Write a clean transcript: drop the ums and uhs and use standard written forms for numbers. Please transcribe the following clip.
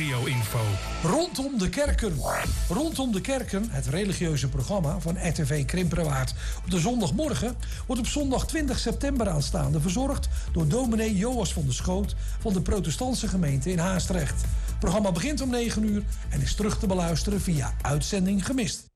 regio-info. Rondom de kerken. Rondom de kerken, het religieuze programma van RTV Krimpenerwaard op de zondagmorgen, wordt op zondag 20 september aanstaande verzorgd door dominee Joas van der Schoot van de protestantse gemeente in Haastrecht. Het programma begint om 9 uur en is terug te beluisteren via Uitzending Gemist.